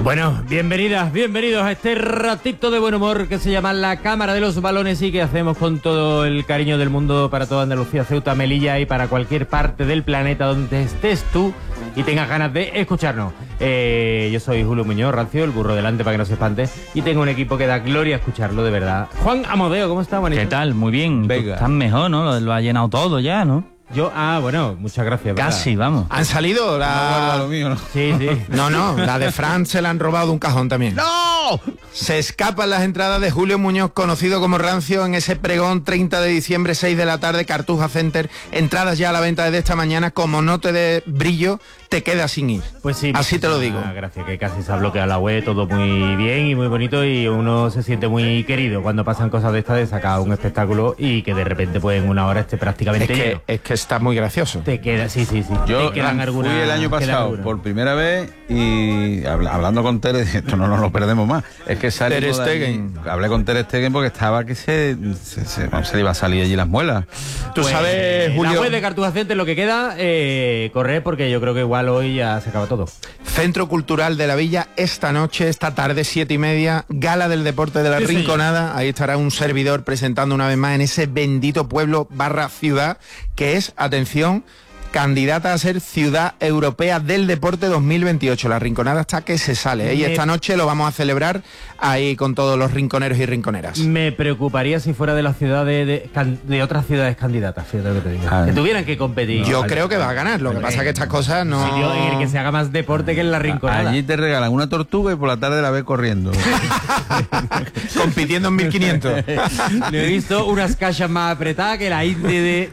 Bueno, bienvenidos a este ratito de buen humor que se llama La Cámara de los Balones y que hacemos con todo el cariño del mundo para toda Andalucía, Ceuta, Melilla y para cualquier parte del planeta donde estés tú y tengas ganas de escucharnos. Yo soy Julio Muñoz, Rancio, el burro delante para que no se espante, y tengo un equipo que da gloria a escucharlo, de verdad. Juan Amodeo, ¿cómo estás, manito? ¿Qué tal? Muy bien. Venga. Estás mejor, ¿no? Lo ha llenado todo ya, ¿no? Bueno, muchas gracias. ¿verdad? Casi, vamos. Han salido Guarda lo mío, ¿no? Sí. No, la de Fran se la han robado de un cajón también. ¡No! Se escapan las entradas de Julio Muñoz, conocido como Rancio, en ese pregón 30 de diciembre, 6 de la tarde, Cartuja Center. Entradas ya a la venta desde esta mañana. Como no te dé brillo, te quedas sin ir. Pues sí. Así te lo digo. Gracias, que casi se ha bloqueado la web, todo muy bien y muy bonito, y uno se siente muy querido cuando pasan cosas de estas, de sacar un espectáculo y que de repente pues en una hora esté prácticamente lleno. Es que está muy gracioso. Te queda, sí. Yo te quedan fui el año quedan pasado algunas. por primera vez y hablando con Tere, esto no nos lo perdemos más. Es que Ter salimos de allí. Stegen. Hablé con Ter Stegen porque estaba que se le iba a salir allí las muelas. Tú Pues, sabes, Julio, la web de Cartuja Center, lo que queda, correr, porque yo creo que igual hoy ya se acaba todo. Centro Cultural de la Villa, esta noche, esta tarde, 7:30, Gala del Deporte de la Sí, señor. Rinconada. Ahí estará un servidor presentando una vez más en ese bendito pueblo / ciudad, que es, atención, candidata a ser Ciudad Europea del Deporte 2028. La Rinconada está que se sale, ¿eh? Y esta noche lo vamos a celebrar ahí con todos los rinconeros y rinconeras. Me preocuparía si fuera de la ciudad de otras ciudades candidatas, fíjate lo que te digo. Ah, Que tuvieran que competir. Yo creo que va a ganar, lo que pasa es que estas cosas no... Sitio en el que se haga más deporte que en la Rinconada. Allí te regalan una tortuga y por la tarde la ves corriendo. compitiendo en 1500. Lo he visto unas cajas más apretadas que la Indy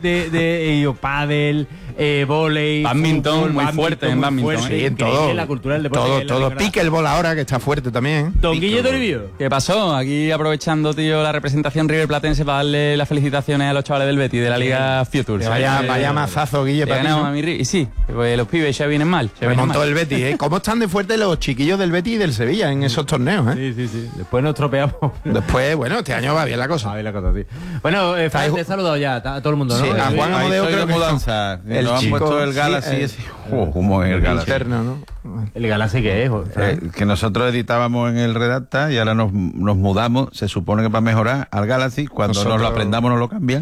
de pádel, vóley, Badminton, fútbol, muy fuerte en muy badminton, fuerte, Sí, en increíble todo. la cultura del deporte que hay en la Todo. Rinconada. Pickleball ahora, que está fuerte también. Don Guille Toribio. ¿Qué pasó? Aquí aprovechando, tío, la representación River Platense para darle las felicitaciones a los chavales del Betis de la Liga Futures. Vaya mazazo, Guille, Que para ti, ganamos ¿no? a mi Y sí, pues los pibes ya vienen mal. Ya vienen Remontó mal. el Betis, ¿eh? ¿Cómo están de fuerte los chiquillos del Betis y del Sevilla en esos torneos, eh? Sí. Después nos tropeamos. Después, bueno, este año va bien la cosa. A ver la cosa, sí. Bueno, Fran, te he saludado ya a todo el mundo, ¿no? Sí, a Juan Ahí Amodeo estoy creo de que mudanza. el Nos han chico, puesto el Galaxy sí, ese. ¿Cómo es el Galaxy? Interno, ¿no? El Galaxy que es, Fran. Que nosotros editábamos en el Redacta y ahora nos mudamos, se supone que para mejorar al Galaxy, cuando Nosotros- nos lo aprendamos nos lo cambian.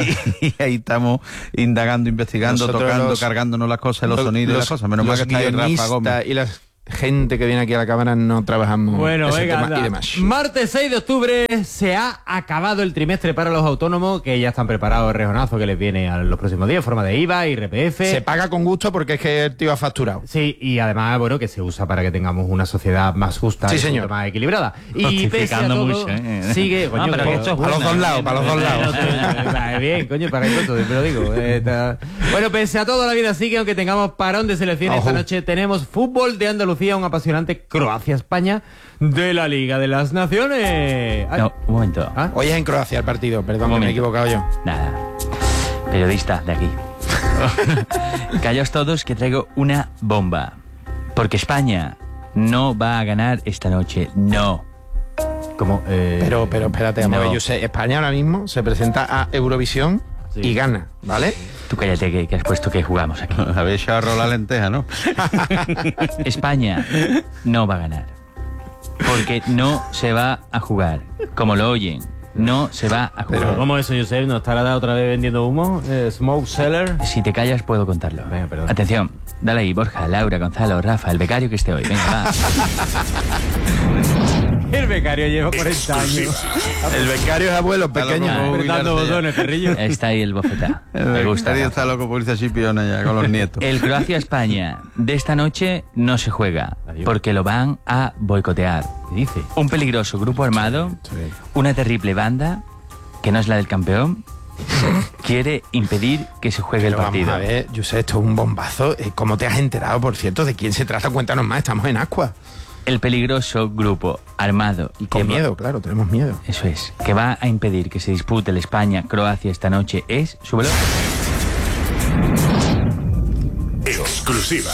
Y ahí estamos indagando, investigando, Nosotros tocando, los- cargándonos las cosas, los sonidos y las cosas. Menos mal los que está ahí Rafa guionistas Gómez. y la gente que viene aquí a la cámara no trabajamos Bueno, ese venga, tema anda. y demás. Martes 6 de octubre se ha acabado el trimestre para los autónomos, que ya están preparados el rejonazo que les viene a los próximos días, en forma de IVA, IRPF. Se paga con gusto porque es que el tío ha facturado. Sí, y además, bueno, que se usa para que tengamos una sociedad más justa Sí, y señor. más equilibrada. Y pese a Justificando todo, mucho, ¿eh? sigue... Ah, pero que esto es Para los bueno, dos lados, para los dos lados. Bien, coño, para que todo, siempre lo digo. Bueno, pese a todo, la vida sigue, aunque tengamos parón de selecciones. Ojo. Esta noche tenemos fútbol de Andalucía, un apasionante Croacia-España de la Liga de las Naciones. Ay, No, un momento. ¿Ah? Hoy es en Croacia el partido, perdón, que me he momento. equivocado yo. Nada. Periodista de aquí. Callaos todos que traigo una bomba. Porque España no va a ganar esta noche. No. Como, Pero espérate, vamos a ver, No. yo sé, España ahora mismo se presenta a Eurovisión Sí. y gana, ¿vale? Tú cállate que has puesto que jugamos aquí. Habéis echado a rolar lenteja, ¿no? España no va a ganar. Porque no se va a jugar. Como lo oyen, no se va a jugar. Pero ¿cómo eso, Josep? ¿No estará otra vvez vendiendo humo? ¿Smoke seller? Si te callas puedo contarlo. Venga, perdón. Atención, dale ahí, Borja, Laura, Gonzalo, Rafa, el becario que esté hoy. Venga, va. El becario lleva 40 años. El becario es abuelo pequeño. loco. Apretando jubilarse ya. botones, perrillo. Está ahí el bofetá. Me gusta. Nadie Rafa. está loco por irse a Chipiona ya con los nietos. El Croacia-España de esta noche no se juega Adiós. porque lo van a boicotear. ¿Qué dice? Un peligroso grupo armado, una terrible banda, que no es la del campeón, quiere impedir que se juegue el Pero vamos partido. a ver, yo sé, esto es un bombazo. ¿Cómo te has enterado, por cierto? ¿De quién se trata? Cuéntanos más, estamos en Ascua. El peligroso grupo armado Y con que va- miedo, claro, tenemos miedo. Eso es, que va a impedir que se dispute el España-Croacia esta noche es, súbelo, Exclusiva.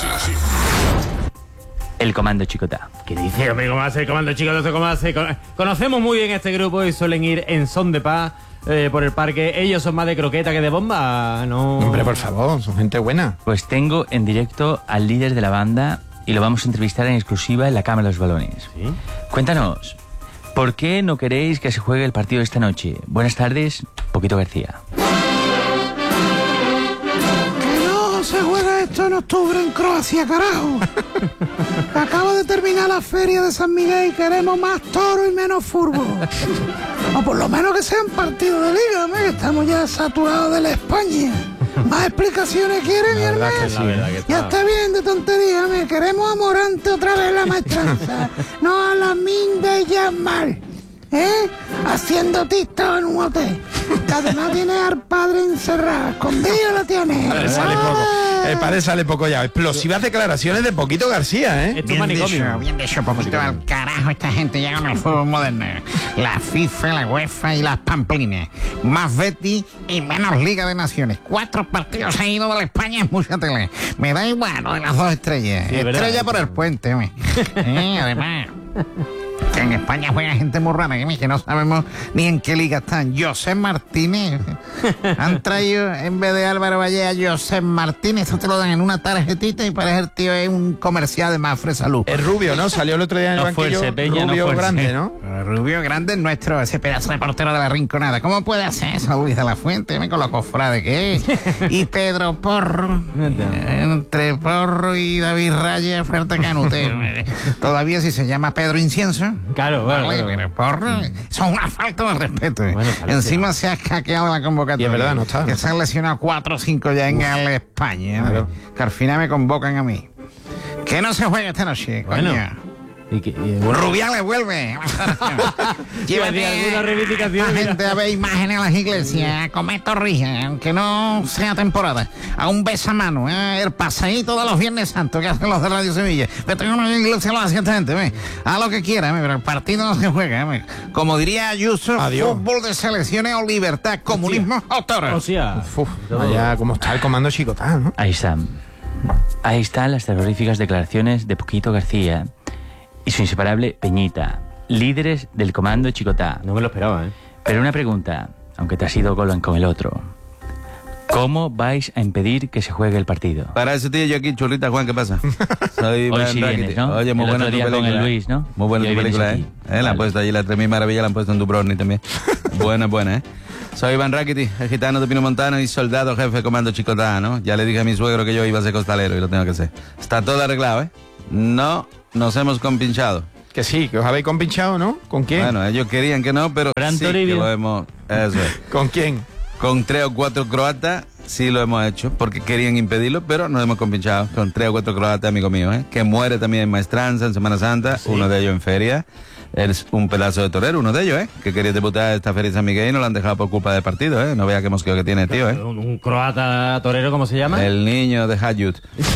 el Comando Chicotá. ¿Qué dice? Hombre, ¿cómo hace el comando, chicos? No sé cómo hace. Conocemos muy bien este grupo y suelen ir en son de paz por el parque. Ellos son más de croqueta que de bomba, ¿no? Hombre, por favor, son gente buena. Pues tengo en directo al líder de la banda y lo vamos a entrevistar en exclusiva en la Cámara de los Balones. ¿Sí? Cuéntanos, ¿por qué no queréis que se juegue el partido de esta noche? Buenas tardes, Poquito García. Que no se juega esto en octubre en Croacia, carajo. Acabo de terminar la feria de San Miguel y queremos más toro y menos fútbol. O por lo menos que sean partidos de liga, hombre, que estamos ya saturados de la España. ¿Más explicaciones quieren, mi hermano? Ya está bien de tontería, hombre. Queremos a Morante otra vez la maestranza. No a la Minde Yamal. Haciendo TikTok en un hotel. Que además tiene al padre encerrado. Escondido lo tiene. El padre sale poco ya. Explosivas declaraciones de Poquito García, ¿eh? Esto es manicomio. Bien dicho, Poquito. Al carajo esta gente llega con el fútbol moderno. La FIFA, la UEFA y las Pamplinas. Más Betis y menos Liga de Naciones. 4 partidos seguidos de la España es mucha tele. Me da igual lo de las 2 estrellas. Sí, ¿verdad? Estrella por el puente, hombre. Además... que en España juega gente muy rara, que no sabemos ni en qué liga están. José Martínez. Han traído, en vez de Álvaro Valle, a José Martínez. Eso te lo dan en una tarjetita y parece el tío es un comercial de Mafre Salud. Es rubio, ¿no? Salió el otro día en el No banquillo. fuerce, Peña, rubio no fuerce. grande, ¿no? Rubio grande es nuestro, ese pedazo de portero de la Rinconada. ¿Cómo puede hacer eso, Luis de la Fuente? Me con lo cofrade que es. Y Pedro Porro. Entre Porro y David Raya, oferta canutero. Todavía si se llama Pedro Incienso. Claro, Vale, bueno. pero Porro, eso es una falta de respeto. Bueno, Encima se ha hackeado la convocatoria. Y es verdad, no está, Que no se han lesionado 4 o 5 ya en Gales, España. Claro. Que al final me convocan a mí. Que no se juega esta noche, Bueno. coño. Bueno, Rubiales vuelve. Llévate alguna reivindicación, a mira. gente a ver imágenes a las iglesias, a comer torrijas, aunque no sea temporada, a un besamano, el paseíto de los Viernes Santos que hacen los de Radio Sevilla. Pero tengo una iglesia lo hace esta gente, a lo que quiera, pero el partido no se juega. Como diría Ayuso, Adiós. fútbol de selecciones o libertad, comunismo o toro. o sea, Allá, como está el comando Chicotá, ¿no? Ahí están. Ahí están las terroríficas declaraciones de Poquito García y su inseparable Peñita, líderes del comando Chicotá. no me lo esperaba, ¿eh? Pero una pregunta, aunque te has ido con el otro. ¿Cómo vais a impedir que se juegue el partido? Para eso tío yo aquí, churrita Juan, ¿qué pasa? Soy Hoy Iván sí Rakiti. vienes, ¿no? Oye, muy El buena otro tu día con película. el Luis, ¿no? Muy buena Y tu hoy vienes película, aquí. La han Vale. puesto allí, la 3000 maravillas, la han puesto en Dubrovnik también. buena, ¿eh? Soy Iván Rakiti, el gitano de Pino Montano y soldado jefe de comando Chicotá, ¿no? Ya le dije a mi suegro que yo iba a ser costalero y lo tengo que hacer. Está todo arreglado, ¿eh? No nos hemos compinchado. Que sí, que os habéis compinchado, ¿no? ¿Con quién? Bueno, ellos querían que no, pero Fran sí que Toribio. lo hemos... Eso es. ¿Con quién? Con 3 o 4 croatas sí lo hemos hecho, porque querían impedirlo, pero nos hemos compinchado con 3 o 4 croatas, amigo mío, ¿eh? Que muere también en Maestranza, en Semana Santa, uno de ellos en feria. Es un pedazo de torero, uno de ellos, ¿eh? Que quería debutar esta feria de San Miguel y no lo han dejado por culpa del partido, ¿eh? No vea qué mosqueo que tiene el tío, ¿eh? Un croata torero, ¿cómo se llama? El niño de Hayut.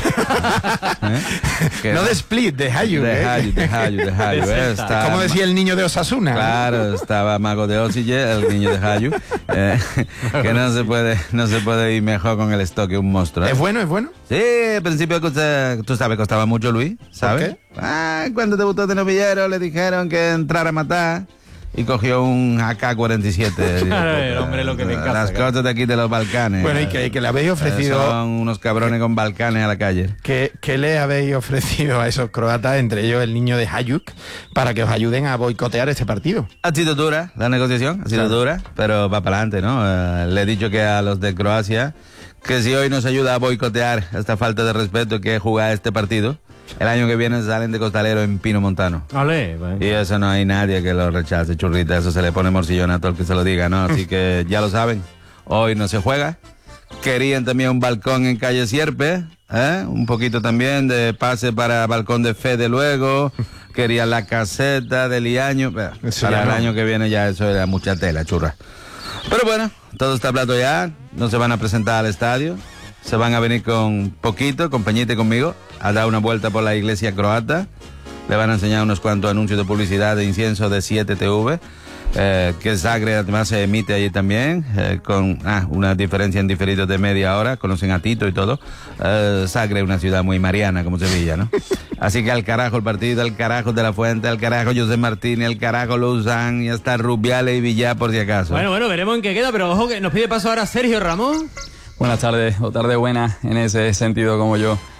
¿Eh? No de Split, de Hayu, De ¿eh? Hayut, de Hayut, De ¿eh? Celta. Está- Como decía el niño de Osasuna. Claro, estaba Mago de Osille, el niño de Hayu, que no se puede ir mejor con el stock que un monstruo, ¿eh? ¿Es bueno, es bueno? Sí, al principio tú sabes, costaba mucho Luis, ¿sabes? qué? Cuando debutó de novillero le dijeron que entrara a matar y cogió un AK-47. Claro, el hombre lo que me encanta, Las claro. cosas de aquí de los Balcanes. Bueno, y que le habéis ofrecido... Son unos cabrones con Balcanes a la calle. ¿Qué le habéis ofrecido a esos croatas, entre ellos el niño de Hayuk, para que os ayuden a boicotear este partido? Ha sido dura la negociación, ha sido dura, pero va para adelante, ¿no? Le he dicho que a los de Croacia que si hoy nos ayuda a boicotear esta falta de respeto que es jugar este partido, el año que viene salen de costalero en Pino Montano. Vale, bueno. Y eso no hay nadie que lo rechace, churrita, eso se le pone morcillón a todo el que se lo diga, ¿no? Así que ya lo saben, hoy no se juega. Querían también un balcón en calle Sierpe, ¿eh? Un poquito también de pase para balcón de Fede luego. Querían la caseta de Liaño. Eso Para ya el no. año que viene ya eso era mucha tela, churra. Pero bueno, todo está plato ya, no se van a presentar al estadio. Se van a venir con Poquito, con Peñita y conmigo, a dar una vuelta por la iglesia croata. Le van a enseñar unos cuantos anuncios de publicidad de incienso de 7TV, que Zagreb además se emite allí también, con una diferencia en diferidos de media hora, conocen a Tito y todo. Zagreb es una ciudad muy mariana como Sevilla, ¿no? Así que al carajo el partido, al carajo de la Fuente, al carajo José Martínez, al carajo Luzán y hasta Rubiales y Villar por si acaso. Bueno, veremos en qué queda, pero ojo que nos pide paso ahora Sergio Ramos. Buenas tardes, o tarde buena en ese sentido como yo.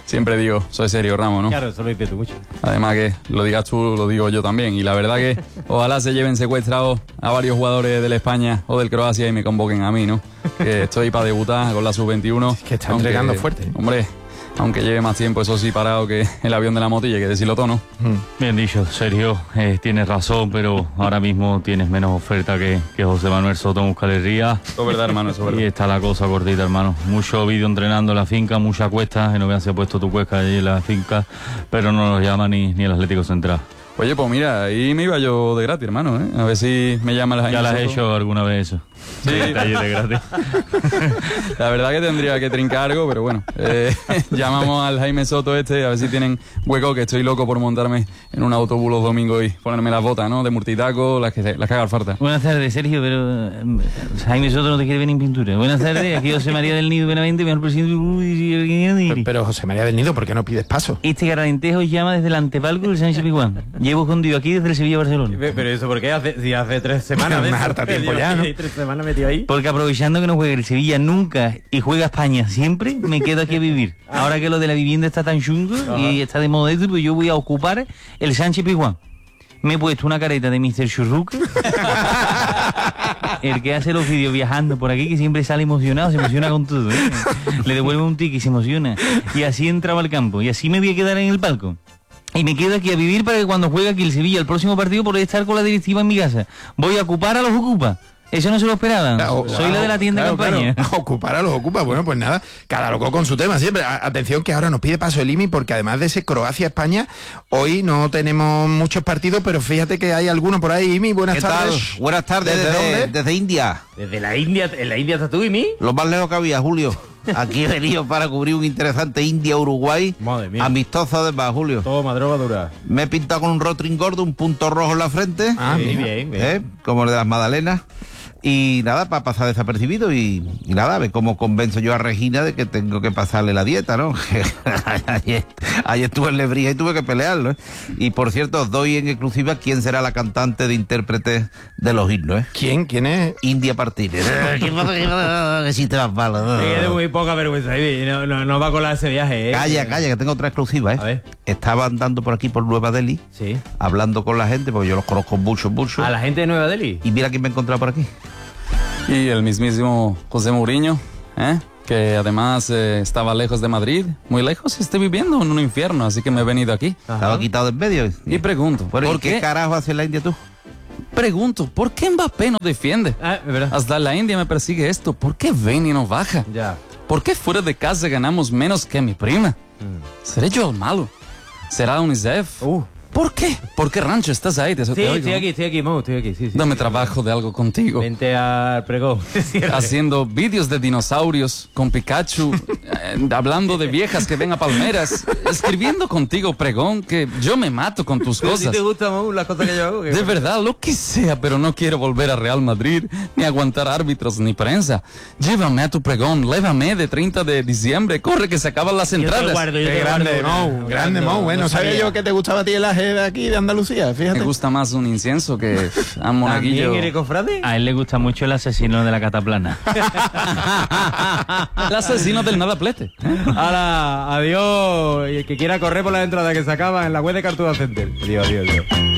siempre digo, soy Sergio Ramos, ¿no? Claro, eso lo dices tú mucho. Además que lo digas tú, lo digo yo también. Y la verdad que ojalá se lleven secuestrados a varios jugadores del España o del Croacia y me convoquen a mí, ¿no? Que estoy para debutar con la sub-21. Es que está entregando fuerte. Hombre, aunque lleve más tiempo, eso sí, parado que el avión de la motilla, que decirlo todo, ¿no? Bien dicho, Sergio, tienes razón, pero ahora mismo tienes menos oferta que José Manuel Soto en Euskal Herria. Eso es verdad, hermano, eso es Y verdad. está la cosa cortita, hermano. Mucho vídeo entrenando en la finca, mucha cuesta, que no vean si ha puesto tu cuesta allí en la finca, pero no nos llama ni el Atlético Central. Oye, pues mira, ahí me iba yo de gratis, hermano, ¿eh? A ver si me llama la Jaime ¿Ya lo has Soto. hecho alguna vez eso? Sí. Detalle de gratis. La verdad que tendría que trincar algo, pero bueno. Llamamos al Jaime Soto a ver si tienen hueco, que estoy loco por montarme en un autobús los domingos y ponerme las botas, ¿no? De multitaco, las que hagan falta. Buenas tardes, Sergio, pero Jaime Soto no te quiere ver en pintura. Buenas tardes, aquí José María del Nido Benavente, mejor presidente. Pero José María del Nido, ¿por qué no pides paso? Este caralentejo llama desde el antepalco del Sánchez Pizjuán. Llevo escondido aquí desde el Sevilla-Barcelona. Pero eso, ¿por qué? Si hace 3 semanas. Más harta tiempo ya, ¿no? 3 semanas metido ahí. Porque aprovechando que no juega el Sevilla nunca y juega España siempre, me quedo aquí a vivir. Ahora que lo de la vivienda está tan chungo y está de moda, pues yo voy a ocupar el Sánchez Pizjuán. Me he puesto una careta de Mr. Churruca, el que hace los vídeos viajando por aquí, que siempre sale emocionado, se emociona con todo, ¿eh? Le devuelve un ticket y se emociona. Y así entraba al campo. Y así me voy a quedar en el palco. Y me quedo aquí a vivir para que cuando juegue aquí el Sevilla el próximo partido poder estar con la directiva en mi casa. Voy a ocupar a los ocupa. Eso no se lo esperaban. Soy la de la tienda de campaña. Claro. Ocupar a los ocupa. Bueno, pues nada, cada loco con su tema siempre. Atención que ahora nos pide paso el IMI porque además de ese Croacia-España, hoy no tenemos muchos partidos, pero fíjate que hay alguno por ahí. IMI, buenas ¿Qué tal? tardes. Buenas tardes, ¿Desde dónde? desde India. Desde la India, ¿en la India estás tú y mí? Lo más lejos que había, Julio. Aquí he venido para cubrir un interesante India-Uruguay. Madre mía. Amistoso además, Julio. Toma, droga dura. Me he pintado con un rotring gordo, un punto rojo en la frente. Ah, Sí, mira. bien. Como el de las Magdalenas. Y nada, para pasar desapercibido y nada, a ver cómo convenzo yo a Regina de que tengo que pasarle la dieta, ¿no? ayer estuve en Lebrija y tuve que pelearlo, ¿eh? Y por cierto, os doy en exclusiva quién será la cantante de intérprete de los himnos, ¿eh? ¿Quién es? India Martínez. ¿Qué pasa? Que si te vas malo. Es de muy poca vergüenza, Ivy. No va a colar ese viaje, ¿eh? Calla, que tengo otra exclusiva, ¿eh? A ver. Estaba andando por aquí, por Nueva Delhi, Sí. hablando con la gente, porque yo los conozco mucho. ¿A la gente de Nueva Delhi? Y mira quién me he encontrado por aquí. Y el mismísimo José Mourinho, que además estaba lejos de Madrid, muy lejos, y estoy viviendo en un infierno, así que me he venido aquí. Estaba quitado de en medio. Y pregunto, Bueno, ¿y ¿por qué qué? carajo hace la India tú? Pregunto, ¿por qué Mbappé no defiende? Ah, es verdad. Hasta la India me persigue esto. ¿Por qué Veni no baja? Ya. ¿Por qué fuera de casa ganamos menos que mi prima? ¿Seré yo el malo? ¿Será UNICEF? ¿Por qué? ¿Por qué, Rancho, estás ahí? Te Sí, oigo. estoy aquí, Mo, estoy aquí. Sí. Dame trabajo de algo contigo. Vente al pregón. Haciendo vídeos de dinosaurios con Pikachu, hablando de viejas que ven a palmeras, escribiendo contigo pregón, que yo me mato con tus Si cosas. te gustan Mo, las cosas que yo hago. De verdad, lo que sea, pero no quiero volver a Real Madrid, ni aguantar árbitros ni prensa. Llévame a tu pregón, lévame de 30 de diciembre, corre que se acaban las Yo te entradas. guardo, yo Qué te grande, guardo. Mo, grande, Mo. Bueno, sabía yo que te gustaba a ti el aje de aquí, de Andalucía, Me fíjate. gusta más un incienso que a un monaguillo. ¿También eres cofrade? A él le gusta mucho el asesino de la cataplana. El asesino del nadaplete. Ahora, adiós. Y el que quiera correr por la entrada que se acaba en la web de Cartuja Center. Adiós.